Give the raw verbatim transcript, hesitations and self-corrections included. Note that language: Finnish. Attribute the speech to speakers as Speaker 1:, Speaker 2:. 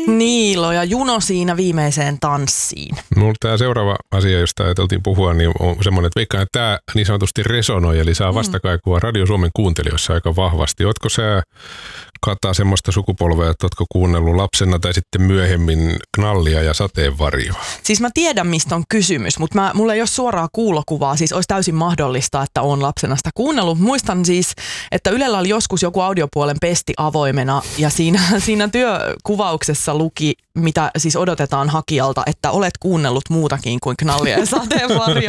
Speaker 1: Niilo ja Juno siinä viimeiseen tanssiin.
Speaker 2: Mulla tämä seuraava asia, josta ajateltiin puhua, niin on semmoinen, että veikkaan, että tämä niin sanotusti resonoi, eli saa vastakaikua Radio Suomen kuuntelijoissa aika vahvasti. Ootko sä, Kata, semmoista sukupolvea, että ootko kuunnellut lapsena tai sitten myöhemmin Knallia ja Sateenvarjoa?
Speaker 1: Siis mä tiedän, mistä on kysymys, mutta mä, mulla ei ole suoraa kuulokuvaa, siis olisi täysin mahdollista, että on lapsena sitä kuunnellut. Muistan siis, että Ylellä oli joskus joku audiopuolen pesti avoimena ja siinä, siinä työkuvauksessa luki, mitä siis odotetaan hakijalta, että olet kuunnellut muutakin kuin Knallia ja Sateenvarjoa.